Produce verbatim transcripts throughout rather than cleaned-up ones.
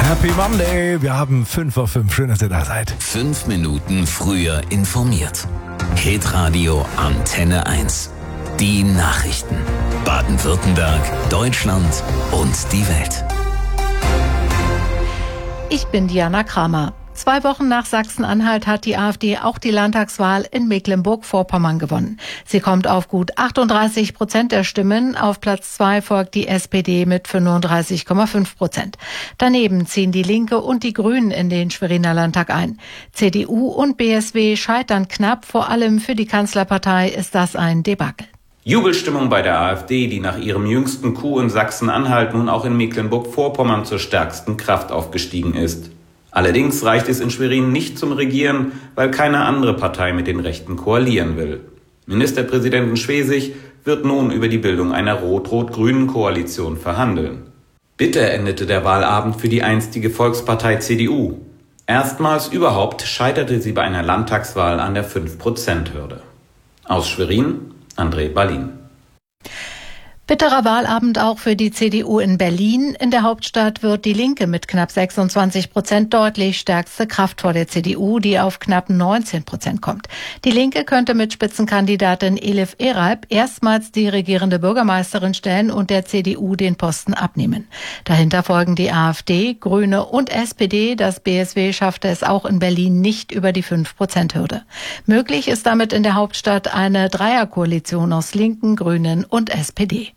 Happy Monday, wir haben fünf vor fünf. Schön, dass ihr da seid. Fünf Minuten früher informiert. Hitradio Antenne eins. Die Nachrichten. Baden-Württemberg, Deutschland und die Welt. Ich bin Diana Kramer. Zwei Wochen nach Sachsen-Anhalt hat die AfD auch die Landtagswahl in Mecklenburg-Vorpommern gewonnen. Sie kommt auf gut achtunddreißig Prozent der Stimmen. Auf Platz zwei folgt die S P D mit fünfunddreißig Komma fünf Prozent. Daneben ziehen die Linke und die Grünen in den Schweriner Landtag ein. C D U und B S W scheitern knapp. Vor allem für die Kanzlerpartei ist das ein Debakel. Jubelstimmung bei der AfD, die nach ihrem jüngsten Coup in Sachsen-Anhalt nun auch in Mecklenburg-Vorpommern zur stärksten Kraft aufgestiegen ist. Allerdings reicht es in Schwerin nicht zum Regieren, weil keine andere Partei mit den Rechten koalieren will. Ministerpräsidentin Schwesig wird nun über die Bildung einer rot-rot-grünen Koalition verhandeln. Bitter endete der Wahlabend für die einstige Volkspartei C D U. Erstmals überhaupt scheiterte sie bei einer Landtagswahl an der fünf Prozent Hürde. Aus Schwerin, André Ballin. Bitterer Wahlabend auch für die C D U in Berlin. In der Hauptstadt wird die Linke mit knapp sechsundzwanzig Prozent deutlich stärkste Kraft vor der C D U, die auf knapp neunzehn Prozent kommt. Die Linke könnte mit Spitzenkandidatin Elif Eralp erstmals die regierende Bürgermeisterin stellen und der C D U den Posten abnehmen. Dahinter folgen die AfD, Grüne und S P D. Das B S W schaffte es auch in Berlin nicht über die fünf Prozent Hürde. Möglich ist damit in der Hauptstadt eine Dreierkoalition aus Linken, Grünen und S P D.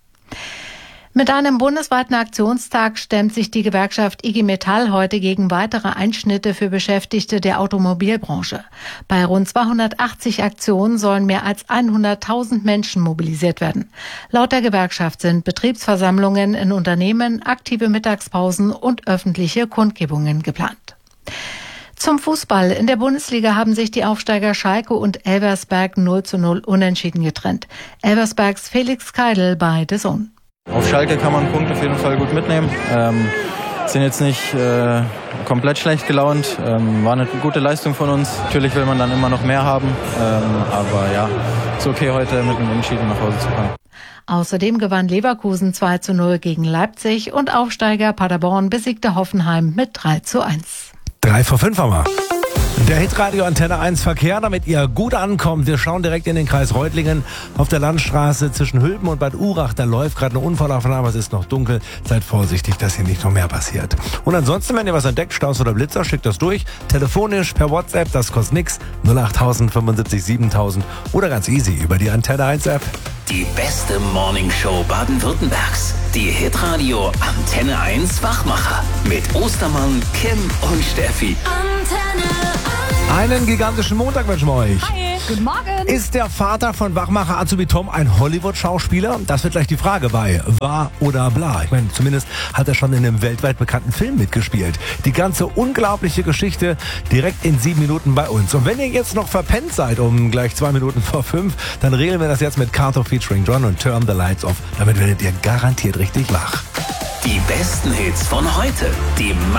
Mit einem bundesweiten Aktionstag stemmt sich die Gewerkschaft I G Metall heute gegen weitere Einschnitte für Beschäftigte der Automobilbranche. Bei rund zweihundertachtzig Aktionen sollen mehr als hunderttausend Menschen mobilisiert werden. Laut der Gewerkschaft sind Betriebsversammlungen in Unternehmen, aktive Mittagspausen und öffentliche Kundgebungen geplant. Zum Fußball. In der Bundesliga haben sich die Aufsteiger Schalke und Elversberg null zu null unentschieden getrennt. Elversbergs Felix Keidel bei D A Z N. Auf Schalke kann man einen Punkt auf jeden Fall gut mitnehmen. Ähm, sind jetzt nicht äh, komplett schlecht gelaunt. Ähm, war eine gute Leistung von uns. Natürlich will man dann immer noch mehr haben. Ähm, aber ja, ist okay, heute mit einem Unentschieden nach Hause zu kommen. Außerdem gewann Leverkusen zwei zu null gegen Leipzig und Aufsteiger Paderborn besiegte Hoffenheim mit drei zu eins. Drei vor fünf haben wir. Der Hitradio Antenne eins Verkehr, damit ihr gut ankommt. Wir schauen direkt in den Kreis Reutlingen auf der Landstraße zwischen Hülpen und Bad Urach. Da läuft gerade eine Unfallaufnahme, es ist noch dunkel. Seid vorsichtig, dass hier nicht noch mehr passiert. Und ansonsten, wenn ihr was entdeckt, Staus oder Blitzer, schickt das durch. Telefonisch, per WhatsApp, das kostet nichts. null acht tausend fünfundsiebzig siebentausend oder ganz easy über die Antenne eins App. Die beste Morningshow Baden-Württembergs. Die Hitradio Antenne eins Wachmacher. Mit Ostermann, Kim und Steffi. Antenne eins. Einen gigantischen Montag wünschen wir euch. Hi, guten Morgen. Ist der Vater von Wachmacher Azubi Tom ein Hollywood-Schauspieler? Das wird gleich die Frage bei Wahr oder Bla. Ich meine, zumindest hat er schon in einem weltweit bekannten Film mitgespielt. Die ganze unglaubliche Geschichte direkt in sieben Minuten bei uns. Und wenn ihr jetzt noch verpennt seid um gleich zwei Minuten vor fünf, dann regeln wir das jetzt mit Kato featuring John und Turn the Lights Off. Damit werdet ihr garantiert richtig wach. Die besten Hits von heute. Die